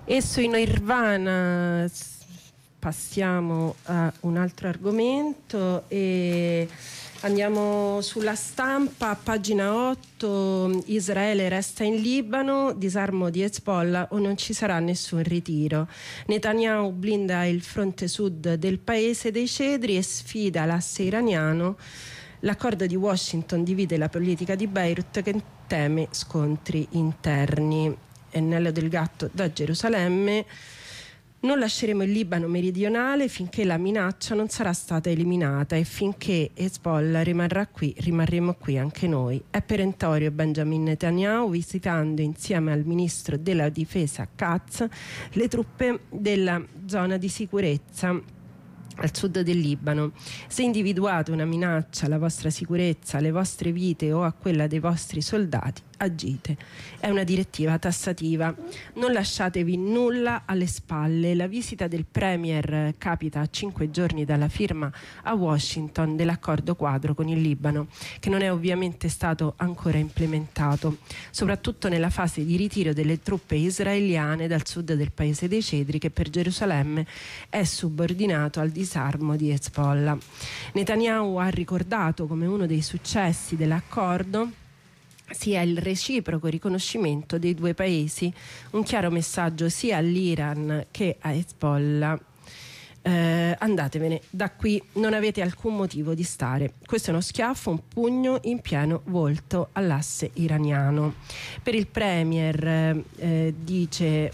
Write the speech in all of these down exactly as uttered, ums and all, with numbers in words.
E sui Nirvana passiamo a un altro argomento e andiamo sulla Stampa, pagina otto. Israele resta in Libano, disarmo di Hezbollah o non ci sarà nessun ritiro. Netanyahu blinda il fronte sud del paese dei cedri e sfida l'asse iraniano. L'accordo di Washington divide la politica di Beirut che teme scontri interni. Ennello Del Gatto da Gerusalemme. Non lasceremo il Libano meridionale finché la minaccia non sarà stata eliminata e finché Hezbollah rimarrà qui, rimarremo qui anche noi. È perentorio Benjamin Netanyahu visitando insieme al ministro della difesa Katz le truppe della zona di sicurezza al sud del Libano. Se individuate una minaccia alla vostra sicurezza, alle vostre vite o a quella dei vostri soldati, agite. È una direttiva tassativa. Non lasciatevi nulla alle spalle. La visita del Premier capita a cinque giorni dalla firma a Washington dell'accordo quadro con il Libano, che non è ovviamente stato ancora implementato, soprattutto nella fase di ritiro delle truppe israeliane dal sud del paese dei cedri, che per Gerusalemme è subordinato al disarmo di Hezbollah. Netanyahu ha ricordato come uno dei successi dell'accordo sia il reciproco riconoscimento dei due paesi, un chiaro messaggio sia all'Iran che a Hezbollah. Eh, andatevene da qui, non avete alcun motivo di stare. Questo è uno schiaffo, un pugno in pieno volto all'asse iraniano. Per il Premier eh, dice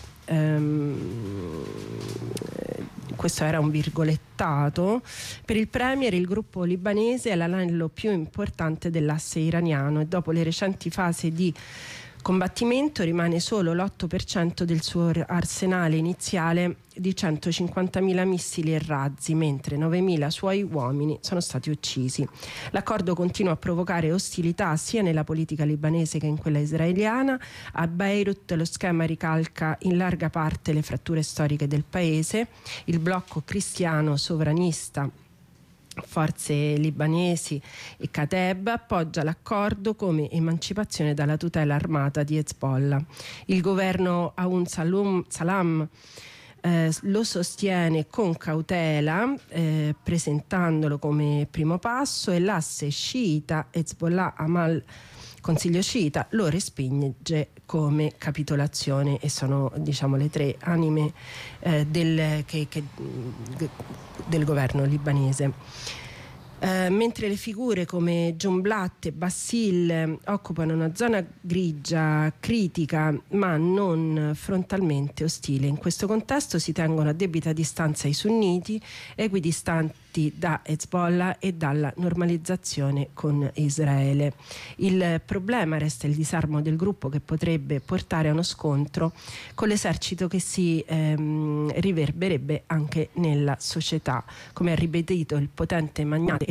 ehm, questo era un virgolettato, per il Premier il gruppo libanese è l'anello più importante dell'asse iraniano e dopo le recenti fasi di combattimento rimane solo l'otto per cento del suo arsenale iniziale di centocinquantamila missili e razzi, mentre novemila suoi uomini sono stati uccisi. L'accordo continua a provocare ostilità sia nella politica libanese che in quella israeliana. A Beirut lo schema ricalca in larga parte le fratture storiche del paese. Il blocco cristiano sovranista, forze libanesi e Kateb appoggia l'accordo come emancipazione dalla tutela armata di Hezbollah. Il governo Aoun Salum, Salam eh, lo sostiene con cautela, eh, presentandolo come primo passo, e l'asse sciita Hezbollah Amal Consiglio sciita lo respinge come capitolazione, e sono, diciamo, le tre anime eh, del, che, che, del governo libanese. Uh, mentre le figure come John Blatt e Bassil occupano una zona grigia, critica ma non frontalmente ostile. In questo contesto si tengono a debita distanza i sunniti, equidistanti da Hezbollah e dalla normalizzazione con Israele. Il problema resta il disarmo del gruppo, che potrebbe portare a uno scontro con l'esercito che si ehm, riverberebbe anche nella società, come ha ribadito il potente magnate